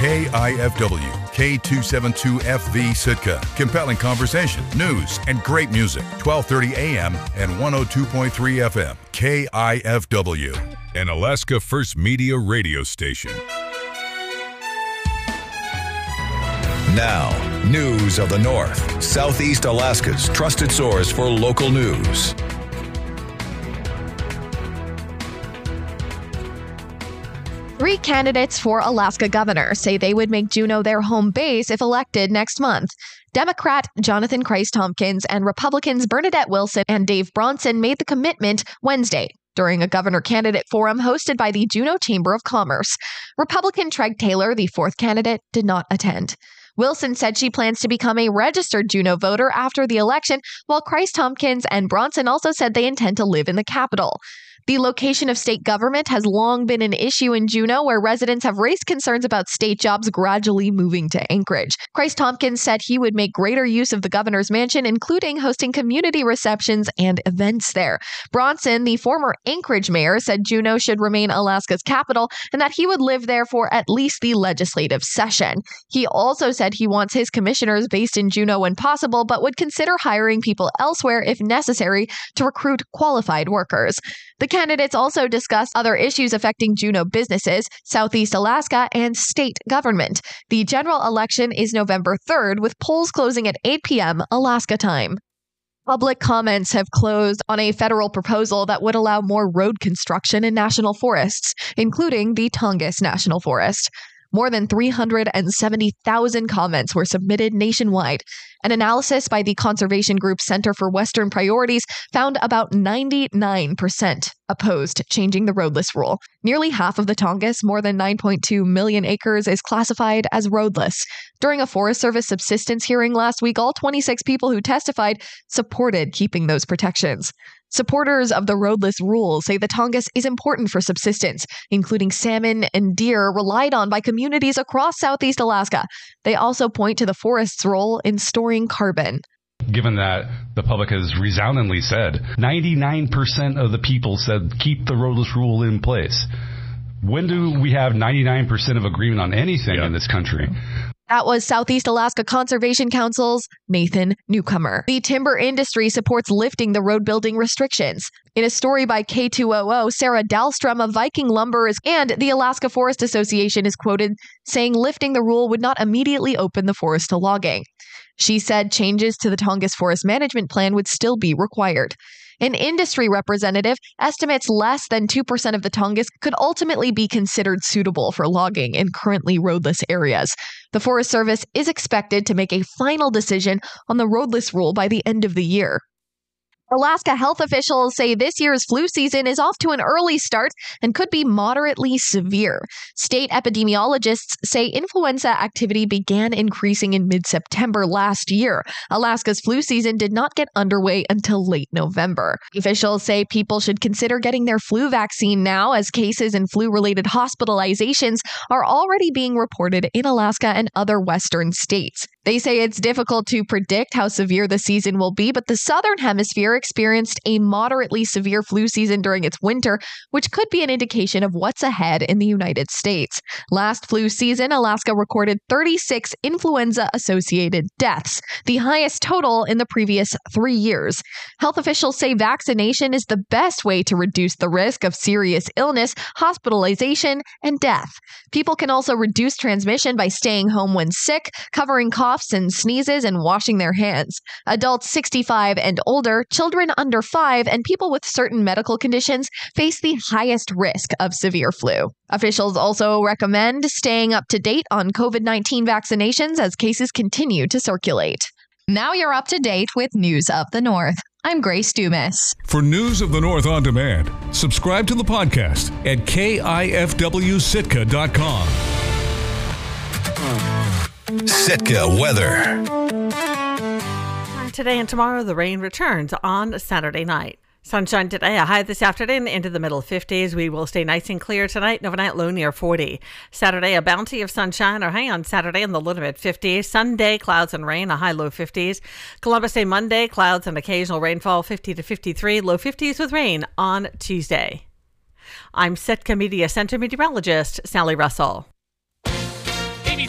KIFW, K272FV Sitka. Compelling conversation, news, and great music. 1230 AM and 102.3 FM. KIFW, an Alaska First Media radio station. Now, news of the North, Southeast Alaska's trusted source for local news. Three candidates for Alaska governor say they would make Juneau their home base if elected next month. Democrat Jonathan Christ-Tompkins and Republicans Bernadette Wilson and Dave Bronson made the commitment Wednesday during a governor candidate forum hosted by the Juneau Chamber of Commerce. Republican Treg Taylor, the fourth candidate, did not attend. Wilson said she plans to become a registered Juneau voter after the election, while Christ-Tompkins and Bronson also said they intend to live in the capital. The location of state government has long been an issue in Juneau, where residents have raised concerns about state jobs gradually moving to Anchorage. Christ-Tompkins said he would make greater use of the governor's mansion, including hosting community receptions and events there. Bronson, the former Anchorage mayor, said Juneau should remain Alaska's capital and that he would live there for at least the legislative session. He also said he wants his commissioners based in Juneau when possible, but would consider hiring people elsewhere if necessary to recruit qualified workers. The candidates also discussed other issues affecting Juneau businesses, Southeast Alaska, and state government. The general election is November 3rd, with polls closing at 8 p.m. Alaska time. Public comments have closed on a federal proposal that would allow more road construction in national forests, including the Tongass National Forest. More than 370,000 comments were submitted nationwide. An analysis by the conservation group Center for Western Priorities found about 99% opposed changing the roadless rule. Nearly half of the Tongass, more than 9.2 million acres, is classified as roadless. During a Forest Service subsistence hearing last week, all 26 people who testified supported keeping those protections. Supporters of the roadless rule say the Tongass is important for subsistence, including salmon and deer relied on by communities across Southeast Alaska. They also point to the forest's role in storing carbon. Given that the public has resoundingly said, 99% of the people said keep the roadless rule in place. When do we have 99% of agreement on anything in this country? That was Southeast Alaska Conservation Council's Nathan Newcomer. The timber industry supports lifting the road building restrictions. In a story by K2OO, Sarah Dahlstrom of Viking Lumber and the Alaska Forest Association is quoted saying lifting the rule would not immediately open the forest to logging. She said changes to the Tongass Forest Management Plan would still be required. An industry representative estimates less than 2% of the Tongass could ultimately be considered suitable for logging in currently roadless areas. The Forest Service is expected to make a final decision on the roadless rule by the end of the year. Alaska health officials say this year's flu season is off to an early start and could be moderately severe. State epidemiologists say influenza activity began increasing in mid-September last year. Alaska's flu season did not get underway until late November. Officials say people should consider getting their flu vaccine now, as cases and flu-related hospitalizations are already being reported in Alaska and other western states. They say it's difficult to predict how severe the season will be, but the southern hemisphere experienced a moderately severe flu season during its winter, which could be an indication of what's ahead in the United States. Last flu season, Alaska recorded 36 influenza-associated deaths, the highest total in the previous 3 years. Health officials say vaccination is the best way to reduce the risk of serious illness, hospitalization, and death. People can also reduce transmission by staying home when sick, covering coughs and sneezes, and washing their hands. Adults 65 and older, children under 5, and people with certain medical conditions face the highest risk of severe flu. Officials also recommend staying up to date on COVID-19 vaccinations as cases continue to circulate. Now you're up to date with News of the North. I'm Grace Dumas. For News of the North on demand, subscribe to the podcast at KIFWSitka.com. Sitka weather. Today and tomorrow, the rain returns on Saturday night. Sunshine today, a high this afternoon into the middle 50s. We will stay nice and clear tonight, and overnight low near 40. Saturday, a bounty of sunshine, or high on Saturday in the low to mid 50s. Sunday, clouds and rain, a high low 50s. Columbus Day Monday, clouds and occasional rainfall, 50 to 53. Low 50s with rain on Tuesday. I'm Sitka Media Center meteorologist Sally Russell.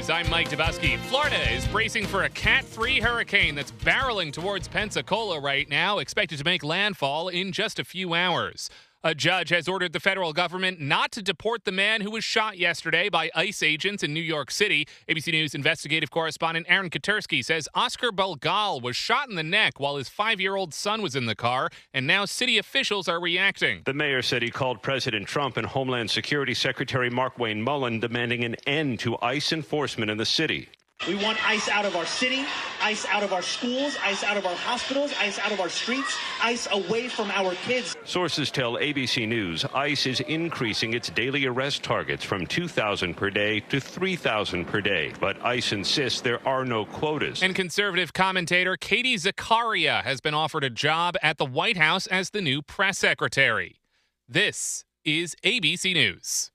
News. I'm Mike Dubusky. Florida is bracing for a Cat 3 hurricane that's barreling towards Pensacola right now, expected to make landfall in just a few hours. A judge has ordered the federal government not to deport the man who was shot yesterday by ICE agents in New York City. ABC News investigative correspondent Aaron Katersky says Oscar Belgal was shot in the neck while his 5-year-old son was in the car, and now city officials are reacting. The mayor said he called President Trump and Homeland Security Secretary Markwayne Mullin demanding an end to ICE enforcement in the city. We want ICE out of our city, ICE out of our schools, ICE out of our hospitals, ICE out of our streets, ICE away from our kids. Sources tell ABC News ICE is increasing its daily arrest targets from 2,000 per day to 3,000 per day. But ICE insists there are no quotas. And conservative commentator Katie Zakaria has been offered a job at the White House as the new press secretary. This is ABC News.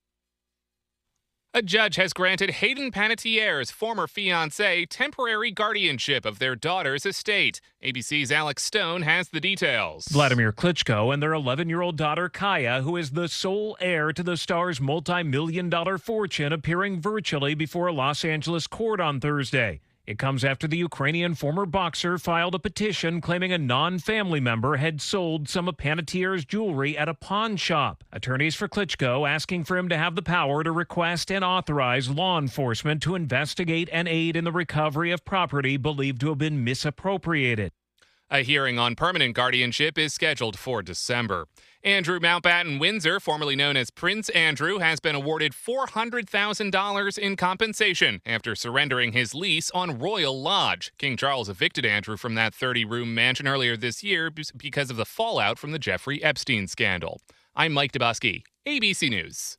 A judge has granted Hayden Panettiere's former fiancé temporary guardianship of their daughter's estate. ABC's Alex Stone has the details. Vladimir Klitschko and their 11-year-old daughter Kaya, who is the sole heir to the star's multi-million-dollar fortune, appearing virtually before a Los Angeles court on Thursday. It comes after the Ukrainian former boxer filed a petition claiming a non-family member had sold some of Panettiere's jewelry at a pawn shop. Attorneys for Klitschko asking for him to have the power to request and authorize law enforcement to investigate and aid in the recovery of property believed to have been misappropriated. A hearing on permanent guardianship is scheduled for December. Andrew Mountbatten Windsor, formerly known as Prince Andrew, has been awarded $400,000 in compensation after surrendering his lease on Royal Lodge. King Charles evicted Andrew from that 30-room mansion earlier this year because of the fallout from the Jeffrey Epstein scandal. I'm Mike Dubusky, ABC News.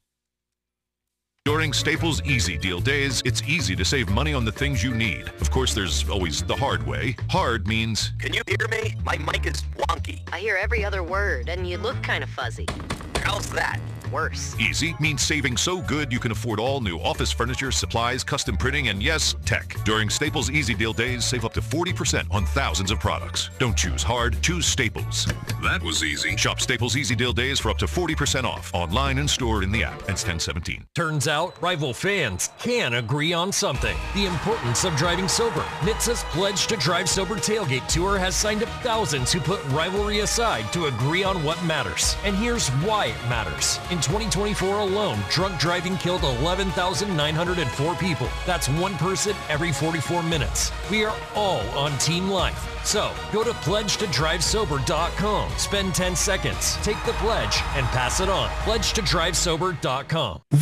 During Staples Easy Deal Days, it's easy to save money on the things you need. Of course, there's always the hard way. Hard means... Can you hear me? My mic is wonky. I hear every other word, and you look kind of fuzzy. How's that? Worse. Easy means saving so good you can afford all new office furniture, supplies, custom printing, and yes, tech. During Staples Easy Deal Days, save up to 40% on thousands of products. Don't choose hard, choose Staples. That was easy. Shop Staples Easy Deal Days for up to 40% off. Online and stored in the app. Ends 10/17. Turns out, rival fans can agree on something. The importance of driving sober. NHTSA's Pledge to Drive Sober Tailgate Tour has signed up thousands who put rivalry aside to agree on what matters. And here's why it matters. In 2024 alone, drunk driving killed 11,904 people. That's one person every 44 minutes. We are all on Team Life. So, go to pledgetodrivesober.com. Spend 10 seconds, take the pledge, and pass it on. pledgetodrivesober.com.